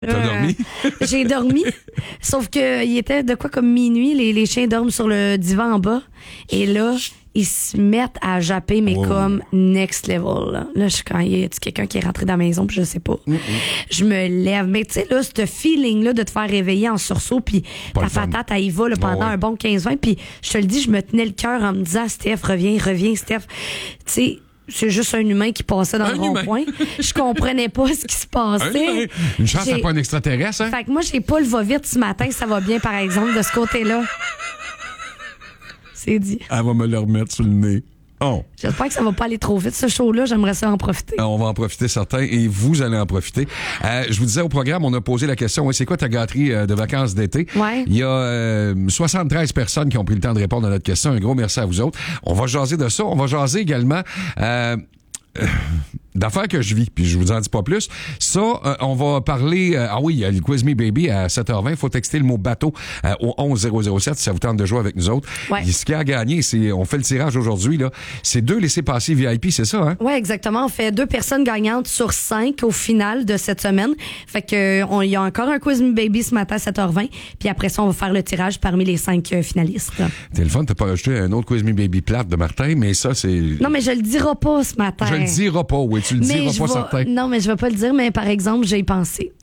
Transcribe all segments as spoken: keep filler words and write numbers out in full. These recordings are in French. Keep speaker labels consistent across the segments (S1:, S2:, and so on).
S1: T'as
S2: Euh,
S1: dormi?
S2: J'ai dormi, sauf que il était de quoi comme minuit, les, les chiens dorment sur le divan en bas, et là, ils se mettent à japper, mais
S1: Oh.
S2: comme next level. Là, là je suis quand il y a quelqu'un qui est rentré dans la maison, puis je sais pas. Mm-mm. Je me lève, mais tu sais, là, ce feeling-là de te faire réveiller en sursaut, puis
S1: Pas
S2: ta
S1: le fun.
S2: patate, elle y va là, pendant
S1: Oh, ouais.
S2: un bon quinze vingt, puis je te le dis, je me tenais le cœur en me disant, Steph, reviens, reviens, Steph. Tu sais, c'est juste un humain qui passait dans
S1: Un
S2: le
S1: humain.
S2: rond-point. Je comprenais pas ce qui se
S1: Un
S2: passait.
S1: humain. Une chance,
S2: J'ai-
S1: c'est pas un extraterrestre, hein?
S2: Fait que moi, j'ai pas le va-vite ce matin, ça va bien, par exemple, de ce côté-là. C'est dit.
S1: Elle va me le remettre sur le nez. Oh.
S2: J'espère que ça va pas aller trop vite, ce show-là. J'aimerais ça en profiter.
S1: On va en profiter certains et vous allez en profiter. Euh, je vous disais au programme, on a posé la question, ouais, c'est quoi ta gâterie euh, de vacances d'été?
S2: Ouais.
S1: Il y a euh, soixante-treize personnes qui ont pris le temps de répondre à notre question. Un gros merci à vous autres. On va jaser de ça. On va jaser également... Euh, Euh, d'affaires que je vis, puis je vous en dis pas plus. Ça, euh, on va parler... euh, ah oui, il y a le Quiz Me Baby à sept heures vingt. Il faut texter le mot bateau euh, au onze zéro zéro sept si ça vous tente de jouer avec nous autres.
S2: Ouais.
S1: Et ce qui a gagné, c'est... On fait le tirage aujourd'hui, là. C'est deux laissez-passer V I P, c'est ça, hein?
S2: Ouais, exactement. On fait deux personnes gagnantes sur cinq au final de cette semaine. Fait que on- il y a encore un Quiz Me Baby ce matin à sept heures vingt. Puis après ça, on va faire le tirage parmi les cinq euh, finalistes.
S1: Téléphone, t'as pas rajouté un autre Quiz Me Baby plate de Martin, mais ça, c'est...
S2: Non, mais je le dirai pas ce matin.
S1: Je le dirai pas, oui, tu le
S2: Mais
S1: diras
S2: je
S1: pas
S2: vais-
S1: certain.
S2: Non, mais je vais pas le dire, mais par exemple, j'ai y pensé.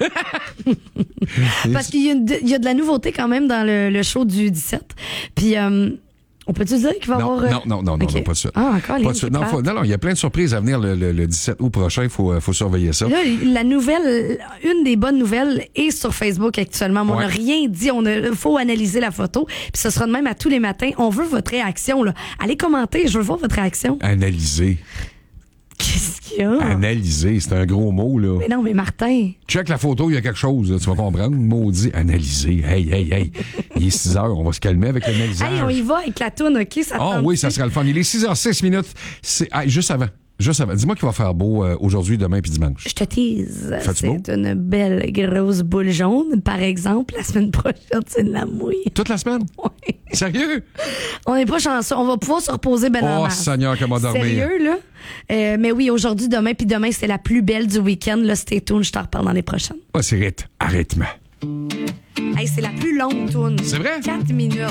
S2: Parce qu'il y a, de- il y a de la nouveauté quand même dans le, le show du dix-sept. Puis, euh, on peut-tu dire qu'il va y
S1: Non,
S2: avoir... euh,
S1: non, non, non, non,
S2: ok.
S1: non, pas de suite.
S2: Ah, encore,
S1: Pas de suite. Non, faut- non, non, il y a plein de surprises à venir le, le, le dix-sept août prochain. Il faut, euh, faut surveiller ça.
S2: Là, la nouvelle, une des bonnes nouvelles est sur Facebook actuellement. Mais on
S1: Ouais.
S2: n'a rien dit. On a, faut analyser la photo. Puis ce sera de même à tous les matins. On veut votre réaction, là. Allez commenter. Je veux voir votre réaction.
S1: Analyser.
S2: Qu'est-ce qu'il y a?
S1: Analyser, c'est un gros mot, là.
S2: Mais non, mais Martin.
S1: Check la photo, il y a quelque chose, là, tu vas comprendre. Maudit, analyser. Hey, hey, hey. Il est six heures, on va se calmer avec l'analysage.
S2: Hey, on y va avec la toune, OK? Ça
S1: Ah
S2: tente-tu?
S1: oui, ça sera le fun. Il est six heures six minutes. C'est ah, juste avant. Juste avant. Dis-moi qu'il va faire beau euh, aujourd'hui, demain puis dimanche.
S2: Je te tease.
S1: Fais-tu beau?
S2: C'est une belle grosse boule jaune. Par exemple, la semaine prochaine, c'est de la mouille.
S1: Toute la semaine?
S2: Ouais.
S1: Sérieux?
S2: On n'est pas chanceux. On va pouvoir se reposer ben en
S1: Oh,
S2: masse.
S1: Seigneur, comment dormir.
S2: Sérieux, là? Euh, mais oui, aujourd'hui, demain, puis demain, c'est la plus belle du week-end. Là, stay tuned, je t'en reparle dans les prochaines.
S1: Ah, c'est rythme. Arrêtement.
S2: Hey, c'est la plus longue toune.
S1: C'est vrai?
S2: Quatre minutes.